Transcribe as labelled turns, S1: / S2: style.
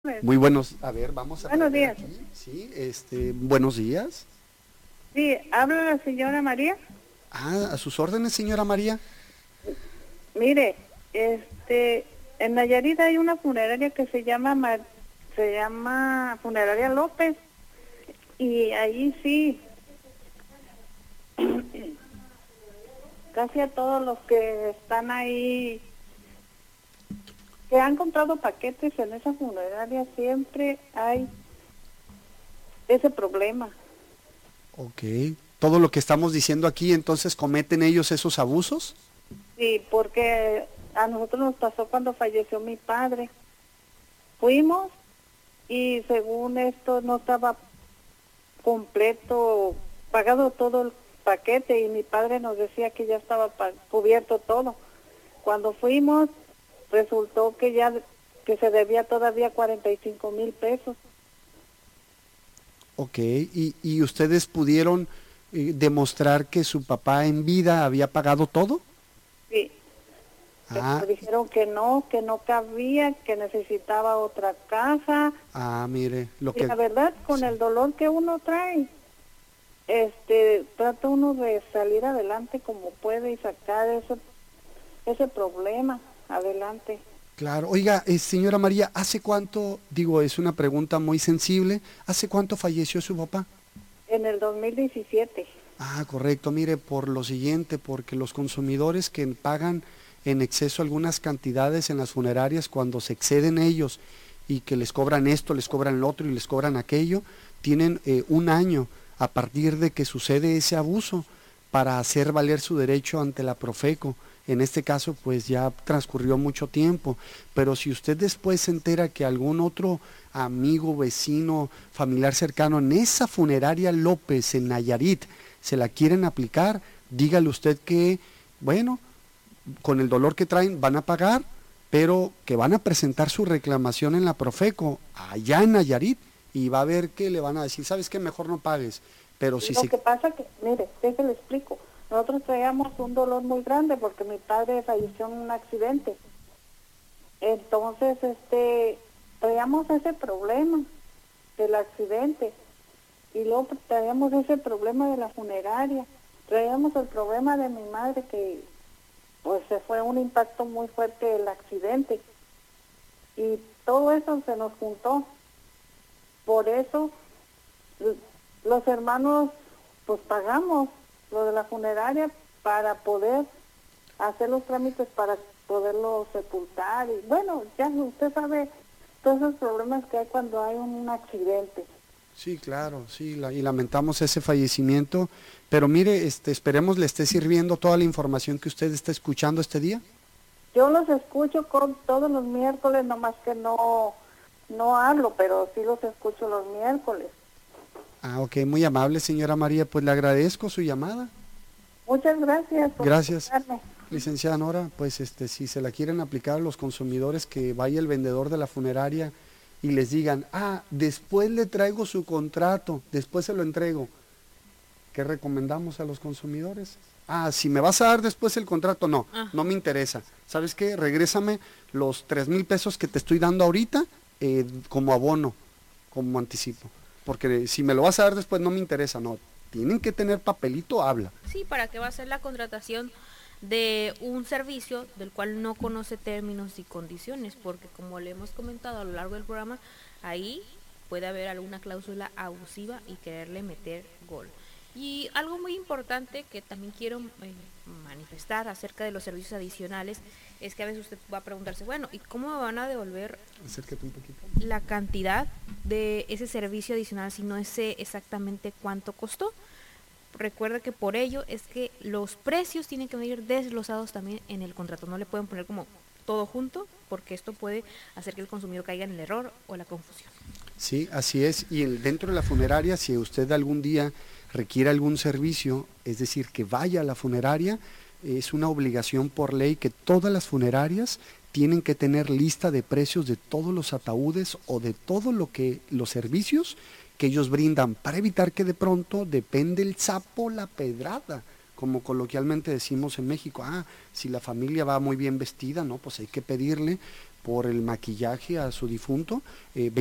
S1: Muy buenos, a ver, vamos a
S2: Buenos
S1: aprender
S2: días.
S1: aquí. Sí, buenos días.
S2: Sí, habla la señora María.
S1: A sus órdenes, señora María.
S2: Mire, en Nayarit hay una funeraria que se llama Funeraria López, y ahí sí, casi a todos los que están ahí, que han comprado paquetes en esa funeraria, siempre hay ese problema.
S1: Ok. Todo lo que estamos diciendo aquí, entonces, ¿cometen ellos esos abusos?
S2: Sí, porque a nosotros nos pasó cuando falleció mi padre. Fuimos y según esto no estaba completo, pagado todo el paquete, y mi padre nos decía que ya estaba cubierto todo. Cuando fuimos, resultó que se debía todavía 45,000 pesos.
S1: Ok. ¿Y ustedes pudieron demostrar que su papá en vida había pagado todo?
S2: Sí,
S1: Ah,
S2: pero dijeron que no cabía, que necesitaba otra casa.
S1: mire, lo
S2: Y
S1: que...
S2: la verdad, con
S1: Sí.
S2: el dolor que uno trae, trata uno de salir adelante como puede y sacar ese problema adelante.
S1: Claro. Oiga, señora María, ¿hace cuánto, digo, es una pregunta muy sensible, ¿hace cuánto falleció su papá?
S2: En el 2017.
S1: Correcto. Mire, por lo siguiente, porque los consumidores que pagan en exceso algunas cantidades en las funerarias, cuando se exceden ellos y que les cobran esto, les cobran lo otro y les cobran aquello, tienen un año a partir de que sucede ese abuso para hacer valer su derecho ante la Profeco. En este caso, pues ya transcurrió mucho tiempo, pero si usted después se entera que algún otro amigo, vecino, familiar cercano en esa funeraria López, en Nayarit, se la quieren aplicar, dígale usted que, bueno, con el dolor que traen van a pagar, pero que van a presentar su reclamación en la Profeco, allá en Nayarit, y va a ver que le van a decir, ¿sabes qué? Mejor no pagues. Pero si
S2: Lo
S1: se...
S2: que pasa que, mire, déjale explico. Nosotros traíamos un dolor muy grande porque mi padre falleció en un accidente. Entonces, traíamos ese problema del accidente, y luego traíamos ese problema de la funeraria. Traíamos el problema de mi madre, que pues se fue un impacto muy fuerte del accidente, y todo eso se nos juntó. Por eso los hermanos pues pagamos lo de la funeraria para poder hacer los trámites para poderlo sepultar, y bueno, ya usted sabe todos esos problemas que hay cuando hay un accidente.
S1: Sí, claro, sí, y lamentamos ese fallecimiento, pero mire, esperemos le esté sirviendo toda la información que usted está escuchando este día.
S2: Yo los escucho con todos los miércoles, nomás que no hablo, pero sí los escucho los miércoles.
S1: Ok, muy amable, señora María, pues le agradezco su llamada.
S2: Muchas gracias por
S1: Gracias.
S2: escucharme.
S1: Licenciada Nora, pues si se la quieren aplicar a los consumidores, que vaya el vendedor de la funeraria y les digan, después le traigo su contrato, después se lo entrego. ¿Qué recomendamos a los consumidores? Si me vas a dar después el contrato, no, no me interesa. ¿Sabes qué? Regrésame los 3,000 pesos que te estoy dando ahorita como abono, como anticipo. Porque si me lo vas a dar después no me interesa, no. Tienen que tener papelito, habla.
S3: Sí, ¿para qué va a ser la contratación de un servicio del cual no conoce términos y condiciones? Porque como le hemos comentado a lo largo del programa, ahí puede haber alguna cláusula abusiva y quererle meter gol. Y algo muy importante que también quiero manifestar acerca de los servicios adicionales es que a veces usted va a preguntarse, bueno, ¿y cómo me van a devolver
S1: Acércate un poquito.
S3: la cantidad de ese servicio adicional si no sé exactamente cuánto costó? Recuerda que por ello es que los precios tienen que venir desglosados también en el contrato. No le pueden poner como todo junto, porque esto puede hacer que el consumidor caiga en el error o la confusión.
S1: Sí, así es. Y dentro de la funeraria, si usted algún día requiere algún servicio, es decir, que vaya a la funeraria, es una obligación por ley que todas las funerarias tienen que tener lista de precios de todos los ataúdes o de todo lo que los servicios que ellos brindan, para evitar que de pronto depende el sapo la pedrada, como coloquialmente decimos en México. Si la familia va muy bien vestida, no, pues hay que pedirle, por el maquillaje a su difunto,